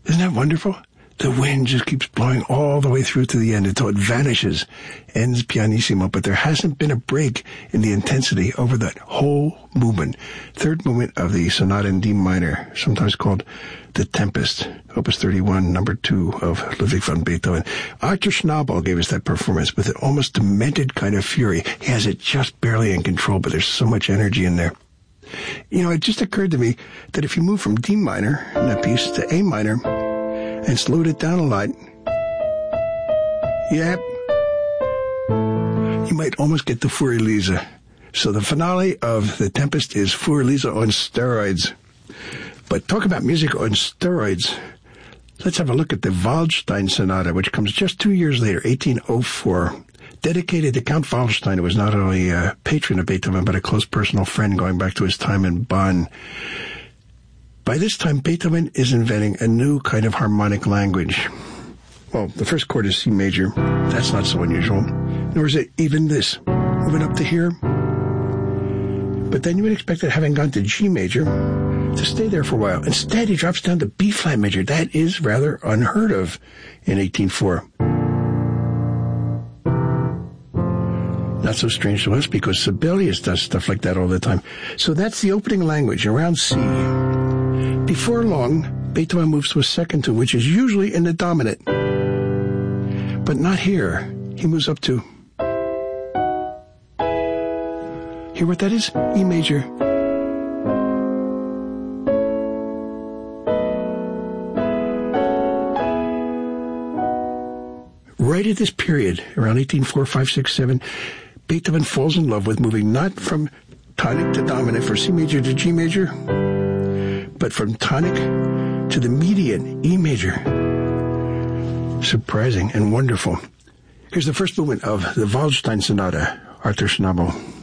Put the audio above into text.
Isn't that wonderful? The wind just keeps blowing all the way through to the end until it vanishes, ends pianissimo, but there hasn't been a break in the intensity over that whole movement. Third movement of the Sonata in D minor, sometimes called The Tempest, Opus 31, number 2 of Ludwig van Beethoven. Arthur Schnabel gave us that performance with an almost demented kind of fury. He has it just barely in control, but there's so much energy in there. You know, it just occurred to me that if you move from D minor in that piece to A minor and slowed it down a lot, you might almost get the Für Elise. So the finale of The Tempest is Für Elise on steroids. But talk about music on steroids. Let's have a look at the Waldstein Sonata, which comes just 2 years later, 1804. Dedicated to Count Waldstein, who was not only a patron of Beethoven, but a close personal friend going back to his time in Bonn. By this time, Beethoven is inventing a new kind of harmonic language. Well, the first chord is C major. That's not so unusual. Nor is it even this. Moving up to here. But then you would expect that having gone to G major, to stay there for a while. Instead, he drops down to B flat major. That is rather unheard of in 1804. Not so strange to us because Sibelius does stuff like that all the time. So that's the opening language, around C. Before long, Beethoven moves to a second tune, which is usually in the dominant. But not here. He moves up to... Hear what that is? E major. Right at this period, around 1804, 5, 6, 7, Beethoven falls in love with moving not from tonic to dominant for C major to G major, but from tonic to the median, E major. Surprising and wonderful. Here's the first movement of the Waldstein Sonata, Arthur Schnabel.